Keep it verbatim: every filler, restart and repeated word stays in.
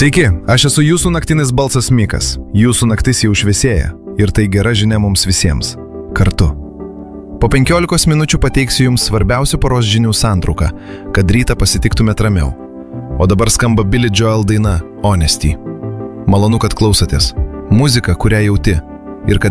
Sveiki, aš esu jūsų naktinis balsas Mikas. Jūsų naktis jau šviesėja ir tai gera žinia mums visiems. Kartu. Po penkiolikos minučių pateiksiu jums svarbiausių paros žinių santrauką, kad rytą pasitiktumėt ramiau. O dabar skamba Billy Joel daina Honesty. Malonu, kad klausotės. Muzika, kurią jauti. Ir kad